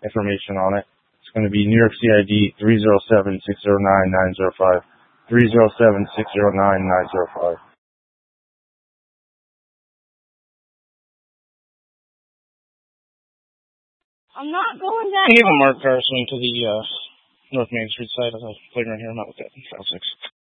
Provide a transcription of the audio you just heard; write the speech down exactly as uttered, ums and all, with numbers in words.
information on it. It's going to be New York C I D three zero seven six zero nine nine zero five. three zero seven six zero nine nine zero five. I'm not going down. Hey, Mark Carson to the uh, North Main Street side of the playground here. I'm not with that. File six.